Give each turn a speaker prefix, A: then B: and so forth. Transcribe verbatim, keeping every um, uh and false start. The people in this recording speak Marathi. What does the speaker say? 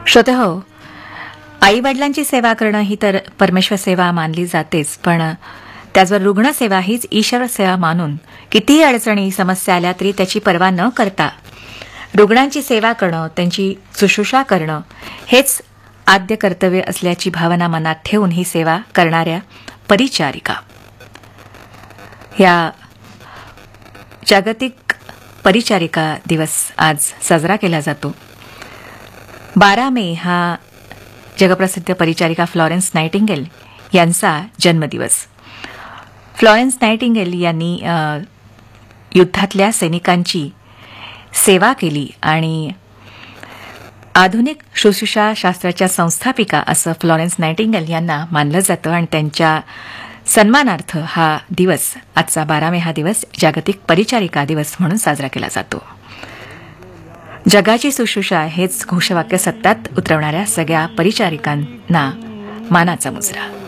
A: श्रोते हो, आई वडिलांची सेवा करणं ही तर परमेश्वर सेवा मानली जातेच, पण त्याचबरोबर रुग्णसेवा हीच ईश्वर सेवा मानून कितीही अडचणी समस्या आल्या तरी त्याची पर्वा न करता रुग्णांची सेवा करणं, त्यांची शुश्रूषा करणं हेच आद्य कर्तव्य असल्याची भावना मनात ठेवून ही सेवा करणाऱ्या परिचारिका. या जागतिक परिचारिका दिवस आज साजरा केला जातो. बारा मे हा जगप्रसिद्ध परिचारिका फ्लॉरेन्स नायटिंगेल यांचा जन्मदिवस. फ्लॉरेन्स नायटिंगेल यांनी युद्धातल्या सैनिकांची सेवा केली आणि आधुनिक शुश्रूषा शास्त्राच्या संस्थापिका असं फ्लॉरेन्स नायटिंगेल यांना मानलं जातं आणि त्यांच्या सन्मानार्थ हा दिवस, आजचा बारा मे हा दिवस जागतिक परिचारिका दिवस म्हणून साजरा केला जातो. जगाची शुश्रूषा हेच घोषवाक्य सत्यात उतरवणाऱ्या सगळ्या परिचारिकांना मानाचा मुजरा.